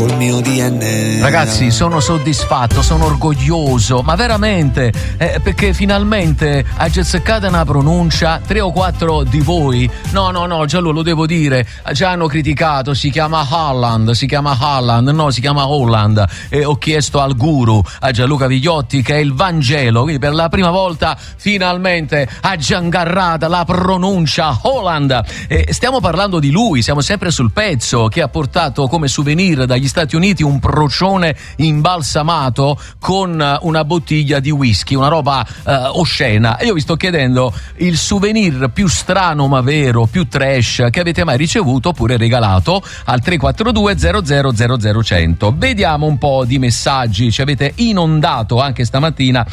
col mio DNA. Ragazzi, sono soddisfatto, sono orgoglioso, ma veramente, perché finalmente ha azzeccata una pronuncia. 3 o 4 di voi, no, già lo devo dire, già hanno criticato, si chiama Holland, no, si chiama Holland, e ho chiesto al guru, a Gianluca Vigliotti, che è il Vangelo, quindi per la prima volta finalmente ha giangarrata la pronuncia Holland. Stiamo parlando di lui, siamo sempre sul pezzo, che ha portato come souvenir dagli Stati Uniti un procione imbalsamato con una bottiglia di whisky, una roba oscena. E io vi sto chiedendo il souvenir più strano ma vero, più trash che avete mai ricevuto oppure regalato al 342 00 100. Vediamo un po' di messaggi, ci avete inondato anche stamattina.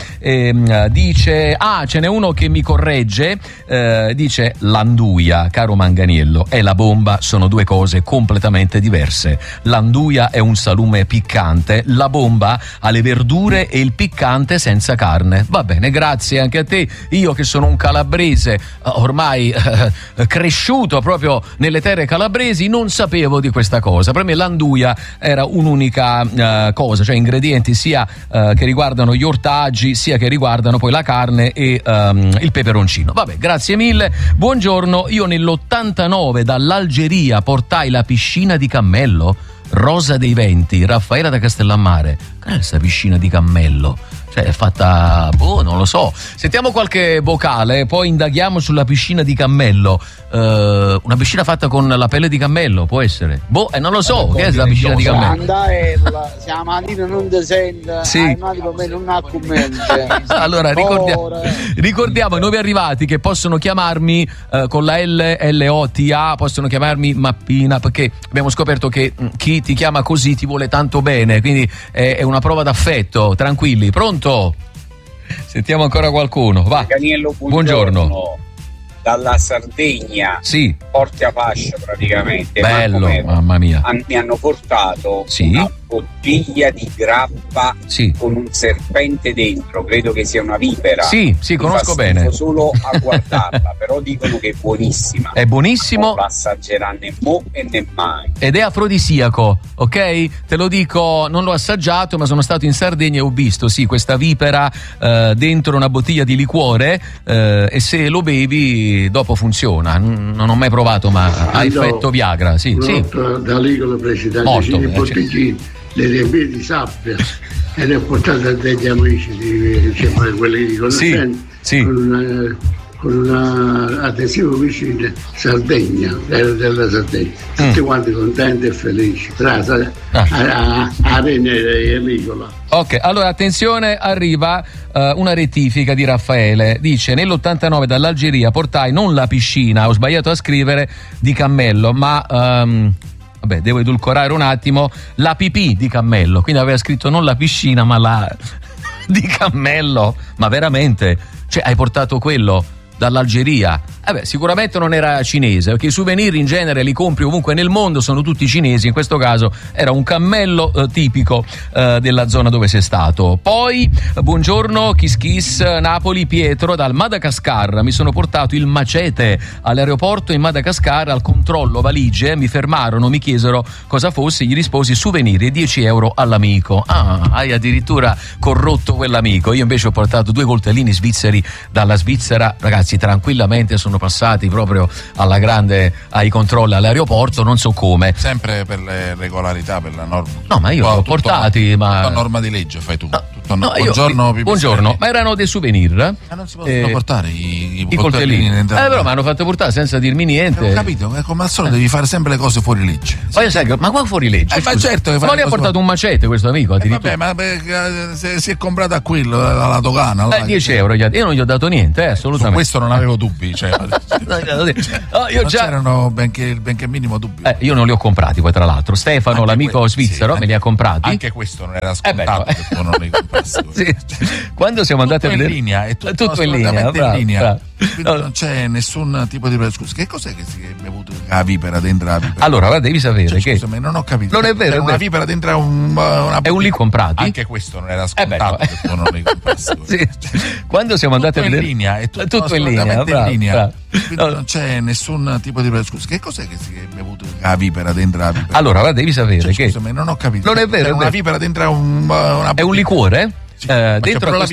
Dice, ce n'è uno che mi corregge, dice l'anduia, caro Manganiello, e la bomba sono due cose completamente diverse. L'anduia è un salume piccante, la bomba ha le verdure e il piccante senza carne. Va bene, grazie anche a te. Io che sono un calabrese ormai cresciuto proprio nelle terre calabresi, non sapevo di questa cosa. Per me l'anduia era un'unica cosa, cioè ingredienti sia che riguardano gli ortaggi sia che riguardano poi la carne e il peperoncino. Vabbè, grazie mille. Buongiorno, io nell'89 dall'Algeria portai la piscina di cammello, Rosa dei Venti, Raffaella da Castellammare. Che è questa piscina di cammello? Cioè è fatta, non lo so. Sentiamo qualche vocale, poi indaghiamo sulla piscina di cammello. Una piscina fatta con la pelle di cammello, può essere? Non lo so, che è la piscina di cammello? Siamo a dire non ti sente, sì. Non ha commenti. Allora ricordiamo ai nuovi arrivati che possono chiamarmi con la LOTA, possono chiamarmi Mappina, perché abbiamo scoperto che chi ti chiama così ti vuole tanto bene, quindi è una prova d'affetto. Tranquilli, pronto? Sentiamo ancora qualcuno, va. Daniello, buongiorno. Dalla Sardegna, sì, Porti a Pascia praticamente. Bello, mamma mia. Mi hanno portato una bottiglia di grappa con un serpente dentro, credo che sia una vipera. Sì, conosco bene. Solo a guardarla, però dicono che è buonissima. È buonissimo. Non la assaggerà né mo e né mai. Ed è afrodisiaco, ok? Te lo dico, non l'ho assaggiato, ma sono stato in Sardegna e ho visto, questa vipera dentro una bottiglia di liquore, e se lo bevi dopo funziona. Non ho mai provato, ma ha effetto Viagra, sì. Da lì con la precedente i bottiglini le riempì di sabbia e le ho portate a degli amici quelli di conoscenza con un adesivo vicino Sardegna, della Sardegna, tutti quanti contenti e felici. Arena e Ricola. Ok, allora attenzione, arriva una rettifica di Raffaele. Dice: nell'89 dall'Algeria portai non la piscina, ho sbagliato a scrivere, di cammello, ma vabbè, devo edulcorare un attimo, la pipì di cammello, quindi aveva scritto non la piscina ma la di cammello. Ma veramente? Cioè hai portato quello dall'Algeria? Sicuramente non era cinese, perché i souvenir in genere li compri ovunque nel mondo, sono tutti cinesi. In questo caso era un cammello tipico della zona dove sei stato. Poi, buongiorno, Kiss Napoli, Pietro dal Madagascar. Mi sono portato il macete all'aeroporto in Madagascar, al controllo valigie mi fermarono, mi chiesero cosa fosse, gli risposi souvenir e 10 euro all'amico. Hai addirittura corrotto quell'amico. Io invece ho portato 2 coltellini svizzeri dalla Svizzera. Ragazzi, tranquillamente sono passati proprio alla grande ai controlli all'aeroporto, non so come. Sempre per le regolarità, per la norma. No, ma io li ho portati, ma tutta norma di legge fai tu. Buongiorno, ma erano dei souvenir. Ma non si possono portare i coltellini. Però mi hanno fatto portare senza dirmi niente. Ho capito, come al solito devi fare sempre le cose fuori legge. Ma qua fuori legge? Ma certo che ma gli ha portato un macete questo amico? Vabbè, ma se si è comprato a quello alla dogana. 10 euro, io non gli ho dato niente, assolutamente. Su questo non avevo dubbi, c'erano benché minimo dubbi. Io non li ho comprati, poi tra l'altro Stefano, anche l'amico svizzero, me li ha comprati. Anche questo non era scontato che tu non li comprassi. Quando siamo andati a vedere, in linea, è tutto in linea, bravo. Non c'è nessun tipo di scusa. Che cos'è che si è bevuto la vipera dentro la vipera? Allora, devi sapere che scusami, non ho capito. Non è vero, una vipera dentro una è un lì comprati. Anche questo non era scontato che tu non li comprassi. Quando siamo andati a vedere, in linea, è tutto in linea, bravo. Quindi non c'è nessun tipo di scusa. Che cos'è che si è bevuto la vipera dentro la vipera? Allora, devi sapere che scusami, non ho capito. Non è vero, una vipera dentro una è un liquore? Sì, dentro